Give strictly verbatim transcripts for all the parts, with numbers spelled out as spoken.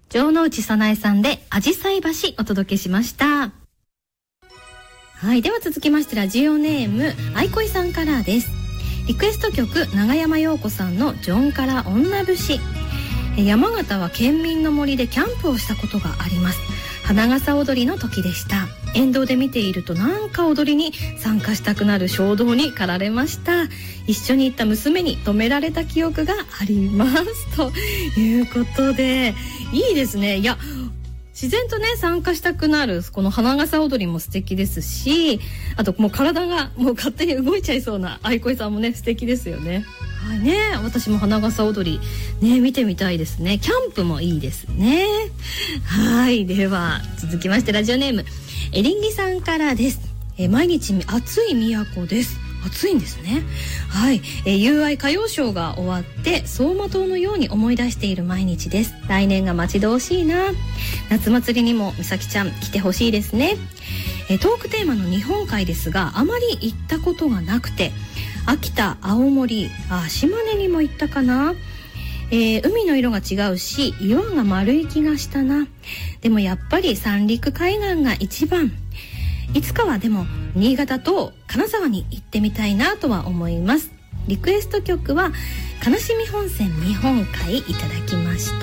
城之内早苗さんであじさい橋お届けしました。はい、では続きましてラジオネームあいこいさんからです。リクエスト曲長山陽子さんのジョンから女節。山形は県民の森でキャンプをしたことがあります。花笠踊りの時でした。沿道で見ているとなんか踊りに参加したくなる衝動に駆られました。一緒に行った娘に止められた記憶がありますということで、いいですね。いや自然とね参加したくなるこの花笠踊りも素敵ですし、あともう体がもう勝手に動いちゃいそうなあいこいさんもね素敵ですよね。はいね、私も花笠踊りね見てみたいですね。キャンプもいいですね。はい、では続きましてラジオネームエリンギさんからです。え毎日暑い都です。暑いんですね。はい、えー、友愛歌謡ショーが終わって走馬灯のように思い出している毎日です。来年が待ち遠しいな。夏祭りにも美咲ちゃん来てほしいですね。えー、トークテーマの日本海ですがあまり行ったことがなくて、秋田、青森、あ島根にも行ったかな。えー、海の色が違うし岩が丸い気がしたな。でもやっぱり三陸海岸が一番。いつかはでも新潟と金沢に行ってみたいなとは思います。リクエスト曲は金染本線日本海いただきました。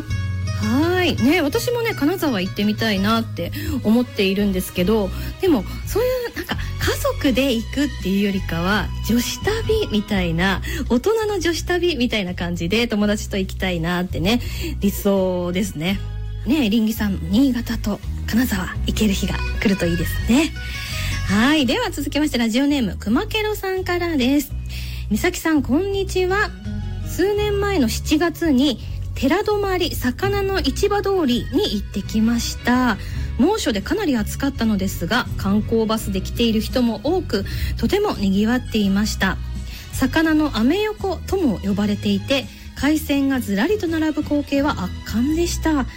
はいね、私もね金沢行ってみたいなって思っているんですけど、でもそういうなんか家族で行くっていうよりかは女子旅みたいな、大人の女子旅みたいな感じで友達と行きたいなってね、理想ですね。ね、リンギさん新潟と金沢行ける日が来るといいですね。はい、では続きましてラジオネームくまけろさんからです。みさきさんこんにちは。数年前のしちがつに寺泊魚の市場通りに行ってきました。猛暑でかなり暑かったのですが観光バスで来ている人も多くとても賑わっていました。魚のアメ横とも呼ばれていて海鮮がずらりと並ぶ光景は圧巻でした。